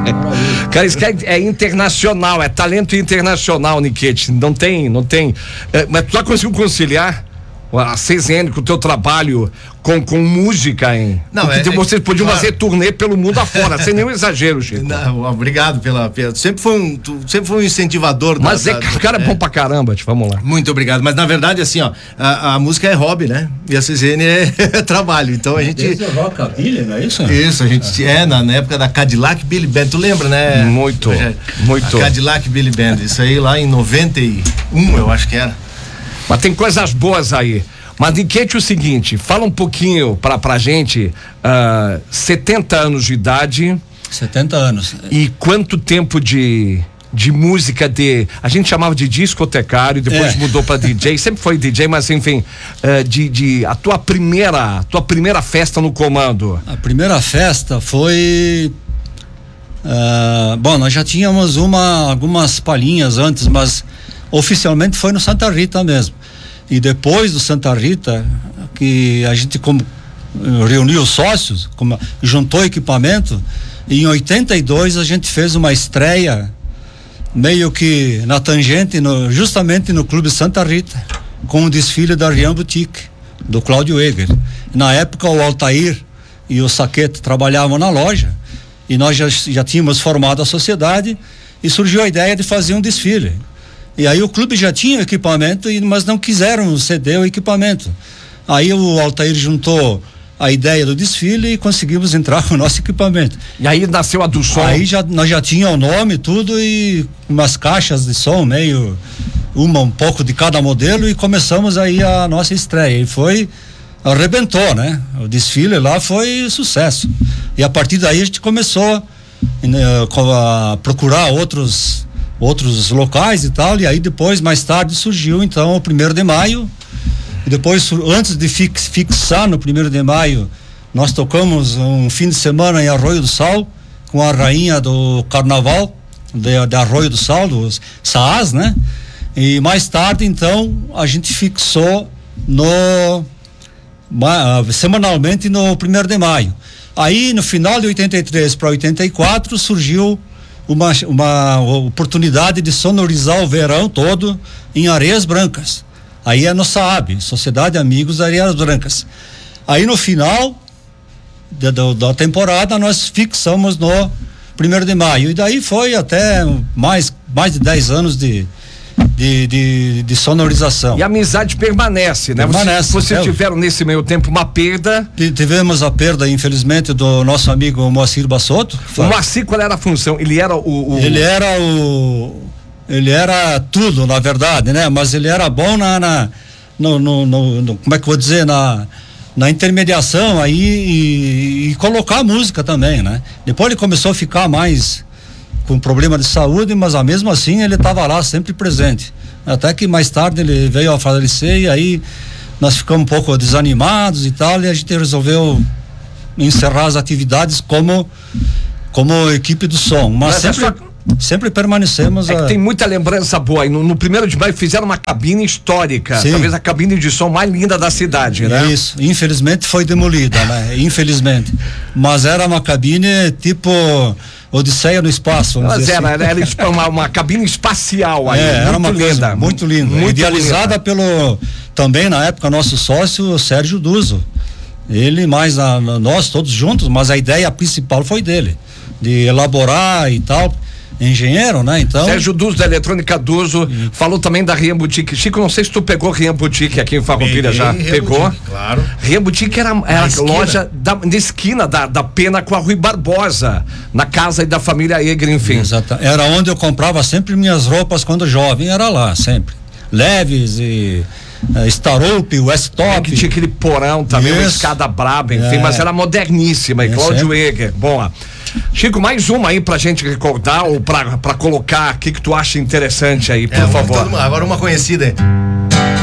Cara, isso é internacional, é talento internacional, Niquete. Não tem. Mas tu já conseguiu conciliar a CZN com o teu trabalho com música, hein? Não, vocês podiam fazer turnê pelo mundo afora, sem nenhum exagero, Chico. Não, obrigado pela sempre foi um incentivador. Mas o cara é bom pra caramba, vamos lá. Muito obrigado, mas na verdade assim, ó, a música é hobby, né? E a CZN é trabalho, então a gente... Desde o Rockabilly, não é isso? Isso, a gente na época da Cadillac Billy Band, tu lembra, né? Muito. A Cadillac Billy Band, isso aí lá em 91, eu acho que era. Mas tem coisas boas aí. Mas, Niquete, o seguinte, fala um pouquinho pra gente, 70 anos de idade. 70 anos. E quanto tempo de música a gente chamava de discotecário, depois mudou pra DJ, sempre foi DJ, mas enfim, a tua primeira festa no comando. A primeira festa foi, nós já tínhamos algumas palhinhas antes, mas oficialmente foi no Santa Rita mesmo. E depois do Santa Rita, que a gente reuniu os sócios, juntou equipamento, e em 82 a gente fez uma estreia meio que na tangente, justamente no Clube Santa Rita, com o desfile da Rian Boutique, do Cláudio Eger. Na época o Altair e o Saquete trabalhavam na loja, e nós já tínhamos formado a sociedade, e surgiu a ideia de fazer um desfile. E aí o clube já tinha equipamento, mas não quiseram ceder o equipamento. Aí o Altair juntou a ideia do desfile e conseguimos entrar com o nosso equipamento. E aí nasceu a do som. Aí nós já tínhamos o nome, tudo, e umas caixas de som, um pouco de cada modelo, e começamos aí a nossa estreia. E arrebentou, né? O desfile lá foi sucesso. E a partir daí a gente começou a procurar outros locais e tal, e aí depois, mais tarde, surgiu então o 1º de maio, e depois, antes de fixar no 1º de maio, nós tocamos um fim de semana em Arroio do Sal, com a rainha do carnaval, de Arroio do Sal, dos Saás, né? E mais tarde, então, a gente fixou semanalmente no 1º de maio. Aí, no final de 83 para 84, surgiu uma oportunidade de sonorizar o verão todo em Areias Brancas. Aí é no SAAB, Sociedade Amigos Areias Brancas. Aí no final da temporada nós fixamos no 1º de maio, e daí foi até mais de 10 anos de sonorização. E a amizade permanece, né? Permanece. Vocês tiveram nesse meio tempo uma perda. Tivemos a perda, infelizmente, do nosso amigo Moacir Bassotto. O Moacir, qual era a função? Ele era Ele era tudo, na verdade, né? Mas ele era bom como é que eu vou dizer, na intermediação aí, e colocar a música também, né? Depois ele começou a ficar mais com problema de saúde, mas mesmo assim ele estava lá sempre presente. Até que mais tarde ele veio a falecer, e aí nós ficamos um pouco desanimados e tal, e a gente resolveu encerrar as atividades como equipe do som. Mas sempre permanecemos. Tem muita lembrança boa aí. No 1º de maio fizeram uma cabine histórica. Sim. Talvez a cabine de som mais linda da cidade, né? Isso. Infelizmente foi demolida, né? Infelizmente. Mas era uma cabine tipo Odisseia no espaço. Mas era uma cabine espacial aí. Era uma linda. Muito linda. Muito idealizada também na época, nosso sócio Sérgio Duzo. Ele mais nós todos juntos, mas a ideia principal foi dele, de elaborar e tal. Engenheiro, né? Então. Sérgio Duzo, da Eletrônica Duzo, falou também da Rian Boutique. Chico, não sei se tu pegou Rian Boutique aqui em Farroupilha já. Pegou? Boutique, claro. Rian Boutique era a loja na esquina da Pena com a Rui Barbosa, na casa aí da família Eger, enfim. Exato. Era onde eu comprava sempre minhas roupas quando jovem, era lá, sempre. Leves e Staroup, West Top. Que tinha aquele porão também, uma escada braba, enfim, mas era moderníssima. E Cláudio Eger. Bom, Chico, mais uma aí pra gente recordar, ou pra colocar, o que tu acha interessante aí, por favor. Agora uma conhecida aí.